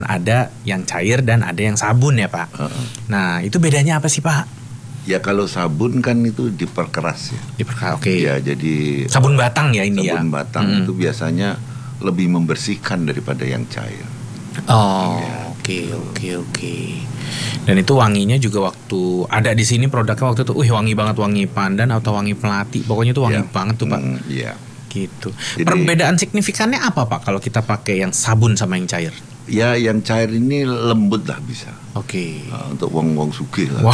ada yang cair dan ada yang sabun ya Pak. Nah itu bedanya apa sih Pak? Ya kalau sabun kan itu diperkeras ya. Diperkeras, oke. Ya jadi sabun batang ya ini ya. Sabun batang itu biasanya lebih membersihkan daripada yang cair. Oh, oke. Dan itu wanginya juga waktu ada di sini produknya waktu itu, wangi banget, wangi pandan atau wangi melati, pokoknya itu wangi banget tuh Pak. Iya. Gitu. Jadi, perbedaan signifikannya apa Pak kalau kita pakai yang sabun sama yang cair? Ya yang cair ini lembut lah bisa. Oke. Untuk wong sugih lah. Wow.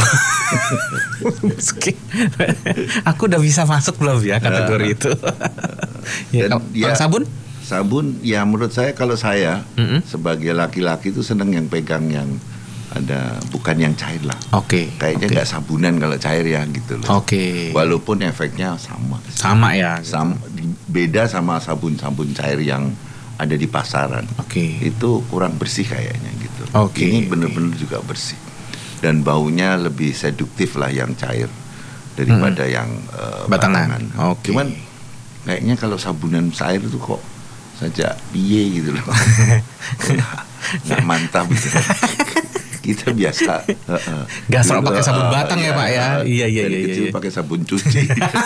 Aku udah bisa masuk belum ya kategori itu? Ya, kalau sabun? Sabun ya menurut saya kalau saya sebagai laki-laki itu seneng yang pegang yang ada bukan yang cair lah. Oke. Kayaknya nggak sabunan kalau cair ya gitu loh. Oke. Walaupun efeknya sama. Sama ya. Gitu. Beda sama sabun-sabun cair yang ada di pasaran. Oke. Itu kurang bersih kayaknya gitu. Oke. Ini benar-benar juga bersih. Dan baunya lebih seduktif lah yang cair daripada yang batangan. Oke. Cuman kayaknya kalau sabunan cair itu kok saja piye gitu loh. Nggak mantap gitu. Kita biasa nggak selalu pakai sabun batang ya Pak ya. Iya. Kecil pakai sabun cuci.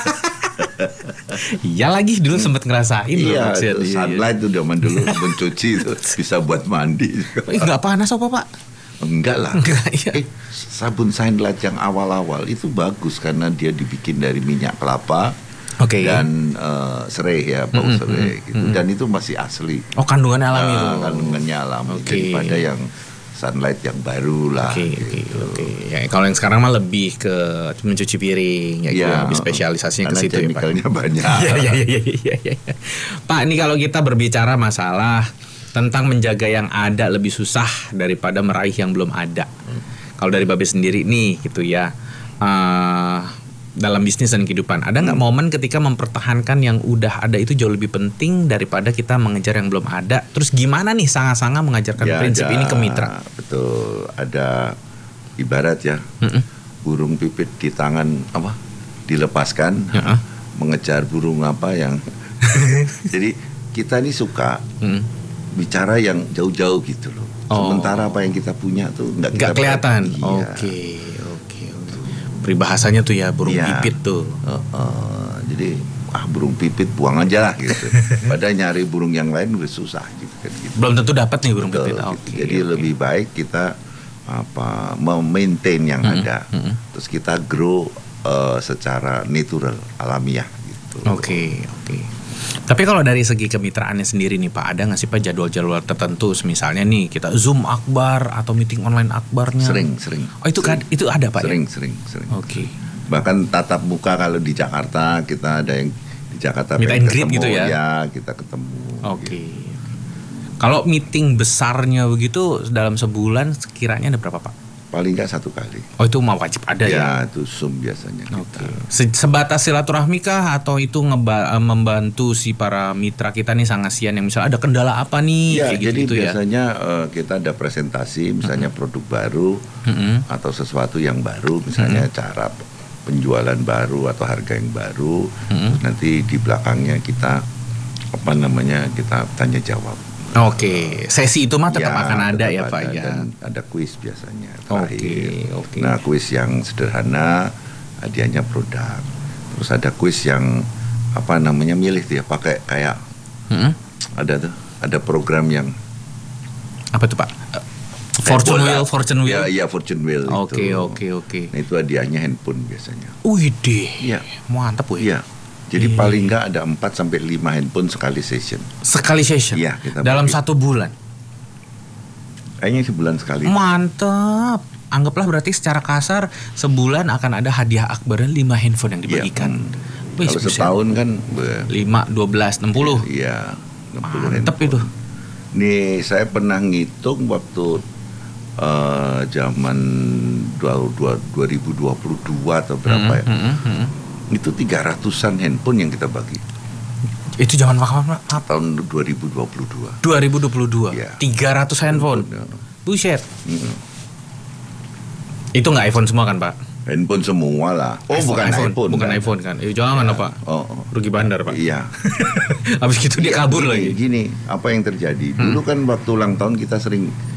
Iya lagi dulu sempat ngerasain. Iya, Sunlight itu zaman dulu sabun cuci itu bisa buat mandi. Nggak panas apa Pak? Enggak lah. Iya. Sabun Sunlight yang awal-awal itu bagus karena dia dibikin dari minyak kelapa. Dan serai ya, bau serai gitu. Dan itu masih asli. Oh, kandungannya alami itu. Kandungannya alami daripada yang Sunlight yang baru lah. Oke. Ya, kalau yang sekarang mah lebih ke mencuci piring, ya, lebih spesialisasinya ke situ ya Pak. Chemicalnya banyak. Iya. Pak, ini kalau kita berbicara masalah tentang menjaga yang ada lebih susah daripada meraih yang belum ada. Kalau dari Babe sendiri nih, gitu ya. Dalam bisnis dan kehidupan, ada nggak momen ketika mempertahankan yang udah ada itu jauh lebih penting daripada kita mengejar yang belum ada? Terus gimana nih Sanga-Sanga mengajarkan prinsip ini ke mitra? Betul, ada ibarat ya, burung pipit di tangan dilepaskan, mengejar burung apa yang. Jadi kita ini suka bicara yang jauh-jauh gitu loh. Sementara apa yang kita punya tuh nggak kelihatan. Oke. Peribahasanya tuh ya burung pipit tuh. Jadi burung pipit buang aja lah gitu. Padahal nyari burung yang lain udah susah gitu kan. Gitu. Belum tentu dapat nih burung pipit. Gitu. Jadi lebih baik kita memaintain yang ada. Terus kita grow secara natural, alamiah gitu. Oke. Tapi kalau dari segi kemitraannya sendiri nih Pak, ada nggak sih Pak jadwal-jadwal tertentu, misalnya nih kita Zoom akbar atau meeting online akbarnya? Sering. Oh itu ada Pak? Sering. Oke. Bahkan tatap muka kalau di Jakarta kita ada yang di Jakarta meet and greet gitu ya? Ya kita ketemu. Oke. Gitu. Kalau meeting besarnya begitu dalam sebulan sekiranya ada berapa Pak? Paling nggak 1 kali. Oh itu mah wajib ada ya? Ya itu Zoom biasanya. Oke. Sebatas silaturahmi kah atau itu membantu si para mitra kita nih Sangasian yang misalnya ada kendala apa nih? Ya, jadi gitu biasanya kita ada presentasi misalnya produk baru atau sesuatu yang baru, misalnya cara penjualan baru atau harga yang baru. Terus nanti di belakangnya kita kita tanya jawab. Oke, sesi itu mah tetap akan ada ya Pak ya. Dan ada kuis biasanya terakhir. Oke. Nah kuis yang sederhana hadiahnya produk. Terus ada kuis yang milih tuh ya pakai kayak ada program yang apa tuh Pak? Fortune Wheel. Iya Fortune Wheel. Oke. Nah itu hadiahnya handphone biasanya. Widih. Iya. Mantap Iya. Jadi paling nggak ada 4-5 handphone sekali session. Iya, dalam 1 bulan. Kayaknya sebulan sekali. Mantap. Anggaplah berarti secara kasar sebulan akan ada hadiah akbarnya 5 handphone yang dibagikan. Kalau setahun kan 5, 12, 60. Iya, 60 mantap handphone. Itu. Nih saya pernah ngitung waktu zaman 2022 atau berapa ya. Itu 300-an handphone yang kita bagi. Itu zaman kapan Pak? Tahun 2022. 2022. Ya. 300 handphone. Buset. Itu nggak iPhone semua kan Pak? Handphone semua lah. Bukan iPhone kan? Jangan Pak. Rugi bandar Pak. Iya. Habis gitu dia kabur lagi. Gini, apa yang terjadi? Dulu kan waktu ulang tahun kita sering